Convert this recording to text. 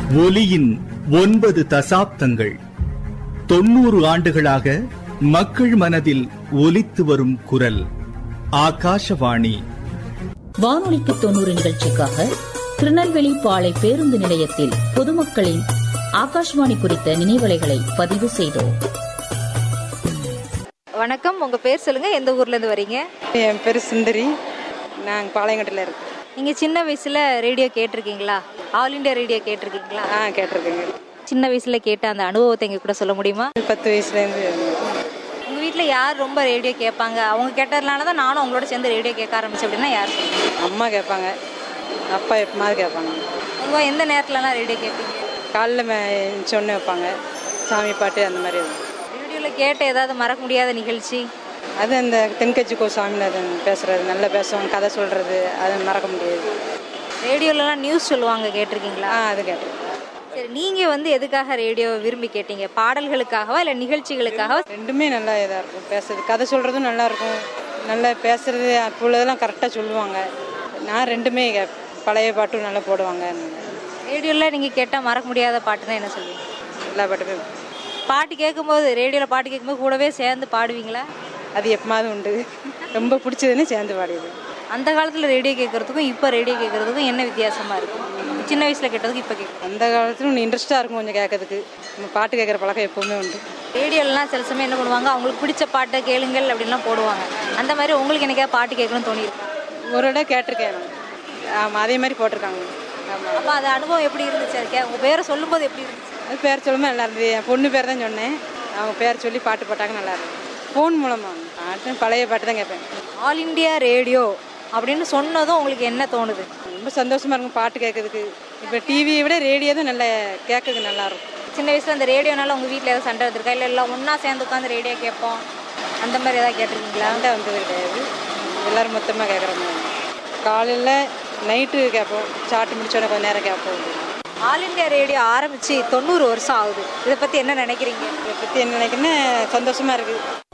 ஒலியின் 9 தசாப்தங்கள், 90 ஆண்டுகளாக மக்கள் மனதில் ஒலித்து வரும் குரல் ஆகாஷவாணி. வானொலிக்கு 90 நிகழ்ச்சிக்காக திருநெல்வேலி பாளை பேருந்து நிலையத்தில் பொதுமக்களின் ஆகாஷ்வாணி குறித்த நினைவலைகளை பதிவு செய்தோம். வணக்கம், உங்க பேர் சொல்லுங்க, எந்த ஊர்ல இருந்து வரீங்க? என் பேர் சுந்தரி, நாங்கள் பாளையங்கோட்டையில் இருக்கோம். நீங்க சின்ன வயசுல ரேடியோ கேட்டிருக்கீங்களா? ஆல் இண்டியா ரேடியோ கேட்டிருக்கீங்களா? கேட்டிருக்கேங்க. சின்ன வயசுல கேட்ட அந்த அனுபவத்தை எங்க கூட சொல்ல முடியுமா? 10 வயசுலேருந்து. உங்க வீட்டுல யார் ரொம்ப ரேடியோ கேட்பாங்க? அவங்க கேட்டதுனால தான் நானும் அவங்களோட சேர்ந்து ரேடியோ கேட்க ஆரம்பிச்சேன் அப்படின்னா யார் சொல்லுங்க? அம்மா கேட்பாங்க, அப்பா எப்பமாவது கேட்பாங்க. உங்க எந்த நேரத்துலலாம் ரேடியோ கேட்பீங்க? காலைல சொன்ன வைப்பாங்க, சாமி பாட்டு அந்த மாதிரி. ரேடியோல கேட்ட ஏதாவது மறக்க முடியாத நிகழ்ச்சி? அது அந்த தென்கட்சி கோ சாமிநாதன் பேசுறது, நல்லா பேசுவாங்க, கதை சொல்றது, அது மறக்க முடியாது. ரேடியோலலாம் நியூஸ் சொல்லுவாங்க, கேட்டிருக்கீங்களா? அது கேட்டிருக்கேன். சரி, நீங்க எதுக்காக ரேடியோ விரும்பி கேட்டீங்க? பாடல்களுக்காகவா இல்லை நிகழ்ச்சிகளுக்காகவா? ரெண்டுமே நல்லா இதாக இருக்கும். பேசுறது, கதை சொல்றதும் நல்லா இருக்கும், நல்லா பேசுறது, அப்போ உள்ளதெல்லாம் கரெக்டாக சொல்லுவாங்க. நான் ரெண்டுமே பழைய பாட்டும் நல்லா போடுவாங்க. ரேடியோவில் நீங்கள் கேட்டால் மறக்க முடியாத பாட்டுன்னா என்ன சொல்லுவீங்க? எல்லா பாட்டுமே. பாட்டு கேட்கும்போது, ரேடியோவில் பாட்டு கேட்கும்போது கூடவே சேர்ந்து பாடுவீங்களா? அது எப்பமாவது உண்டு, ரொம்ப பிடிச்சதுன்னு சேர்ந்து பாடிடுது. அந்த காலத்தில் ரேடியோ கேட்குறதுக்கும் இப்போ ரேடியோ கேட்குறதுக்கும் என்ன வித்தியாசமாக இருக்கும்? சின்ன வயசில் கேட்டதுக்கு இப்போ கேட்கும். அந்த காலத்தில் ஒன்று இன்ட்ரெஸ்ட்டாக இருக்கும் கொஞ்சம் கேட்கறதுக்கு. நம்ம பாட்டு கேட்குற பழக்கம் எப்போவுமே உண்டு. ரேடியோலாம் சில சமயம் என்ன பண்ணுவாங்க, அவங்களுக்கு பிடிச்ச பாட்டை கேளுங்கள் அப்படின்லாம் போடுவாங்க. அந்த மாதிரி உங்களுக்கு எனக்கே பாட்டு கேட்கணும்னு தோணியிருக்கா? ஒரு இடம் கேட்டிருக்கேன். ஆமாம், அதே மாதிரி போட்டிருக்காங்க. ஆமாம். அப்போ அது அனுபவம் எப்படி இருந்துச்சு? அதுக்கே உங்கள் பேரை சொல்லும்போது எப்படி இருந்துச்சு? அது பேர் சொல்லும்போது நல்லா இருந்தது. என் பொண்ணு பேர் தான் சொன்னேன், அவங்க பேர் சொல்லி பாட்டு போட்டாங்க, நல்லா இருந்தது. ஃபோன் மூலமாக பாட்டு, பழைய பாட்டு தான் கேட்பேன். ஆல் இண்டியா ரேடியோ அப்படின்னு சொன்னதும் உங்களுக்கு என்ன தோணுது? ரொம்ப சந்தோஷமாக இருக்கும் பாட்டு கேட்கறதுக்கு. இப்போ டிவியை விட ரேடியோ தான் நல்லா கேட்கறதுக்கு நல்லாயிருக்கும். சின்ன வயசில் அந்த ரேடியோனால உங்கள் வீட்டில் ஏதாவது சண்டை வந்திருக்கா? இல்லை எல்லாம் ஒன்றா சேர்ந்து உட்காந்து ரேடியோ கேட்போம், அந்த மாதிரி ஏதாவது கேட்டிருக்கீங்களா? சண்டை வந்தது கிடையாது, எல்லோரும் மொத்தமாக கேட்குற மாதிரி. காலையில் நைட்டு கேட்போம், சாட்டு முடிச்சோடனே கொஞ்சம் நேரம் கேட்போம். ஆல் இண்டியா ரேடியோ ஆரம்பித்து 90 வருஷம் ஆகுது. இதை பற்றி என்ன நினைக்கிறீங்க? இதை பற்றி என்ன நினைக்கிறேன்னா, சந்தோஷமாக இருக்குது.